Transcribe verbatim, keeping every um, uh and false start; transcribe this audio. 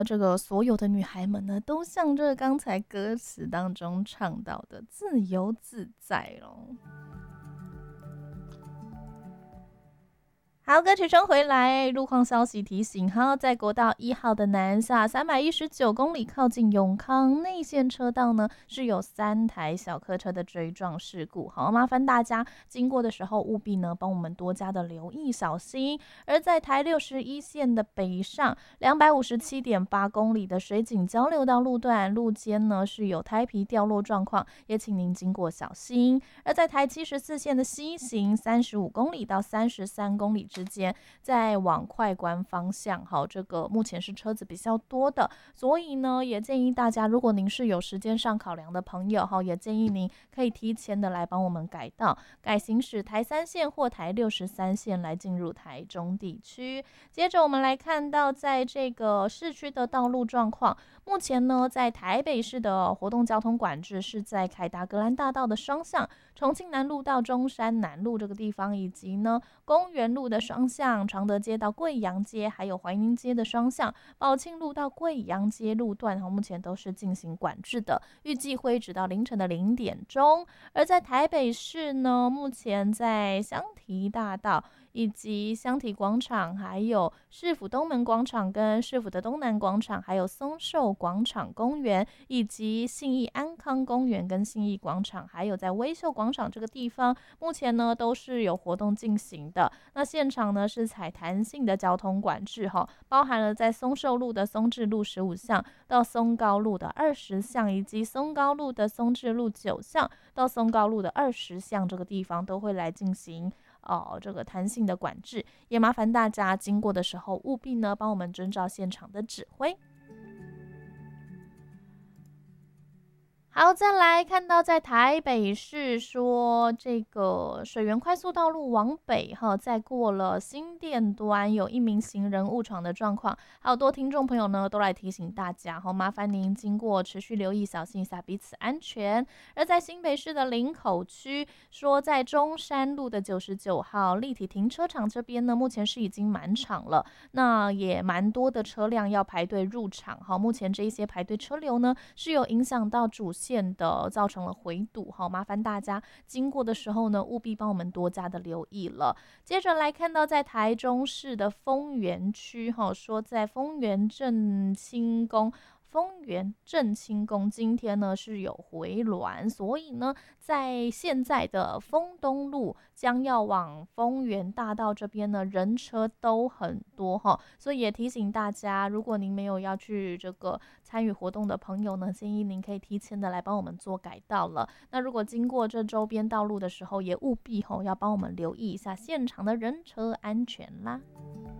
这个所有的女孩们呢，都像这刚才歌词当中唱到的，自由自在咯。好，歌曲中回来，路况消息提醒哈，在国道一号的南下三百一十九公里，靠近永康内线车道呢，是有三台小客车的追撞事故。好，麻烦大家经过的时候，务必呢帮我们多加的留意小心。而在台六十一线的北上两百五十七点八公里的水井交流道路段，路肩呢是有胎皮掉落状况，也请您经过小心。而在台七十四线的西行三十五公里到三十三公里之间，在往快关方向，好，这个目前是车子比较多的，所以呢，也建议大家，如果您是有时间上考量的朋友，哈，也建议您可以提前的来帮我们改道，改行驶台三线或台六十三线来进入台中地区。接着我们来看到，在这个市区的道路状况，目前呢，在台北市的活动交通管制是在凯达格兰大道的双向，重庆南路到中山南路这个地方，以及呢公园路的双向，常德街到贵阳街，还有怀宁街的双向，宝庆路到贵阳街路段，目前都是进行管制的，预计会直到凌晨的零点钟。而在台北市呢，目前在香堤大道以及香堤广场，还有市府东门广场跟市府的东南广场，还有松寿广场公园，以及信义安康公园跟信义广场，还有在威秀广场这个地方，目前呢都是有活动进行的。那现场呢是采弹性的交通管制哈，包含了在松寿路的松智路十五巷到松高路的二十巷，以及松高路的松智路九巷到松高路的二十巷这个地方都会来进行。哦，这个弹性的管制，也麻烦大家经过的时候，务必呢帮我们遵照现场的指挥。好，再来看到在台北市说这个水源快速道路往北哈，再过了新店端有一名行人误闯的状况，好多听众朋友呢都来提醒大家哈，麻烦您经过持续留意，小心一下彼此安全。而在新北市的林口区说，在中山路的九十九号立体停车场这边呢，目前是已经满场了，那也蛮多的车辆要排队入场哈，目前这一些排队车流呢是有影响到主线的，造成了回堵，好，麻烦大家经过的时候呢，务必帮我们多加的留意了。接着来看到在台中市的丰原区，哈，说在丰原正清宫。丰原正清宫今天呢是有回銮，所以呢，在现在的丰东路将要往丰原大道这边呢，人车都很多哈，所以也提醒大家，如果您没有要去这个参与活动的朋友呢，建议您可以提前的来帮我们做改道了。那如果经过这周边道路的时候，也务必吼要帮我们留意一下现场的人车安全啦。